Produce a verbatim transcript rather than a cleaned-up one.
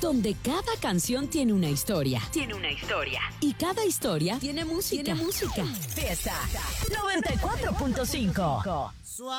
donde cada canción tiene una historia. Tiene una historia. Y cada historia tiene música. Tiene música. Fiesta noventa y cuatro punto cinco.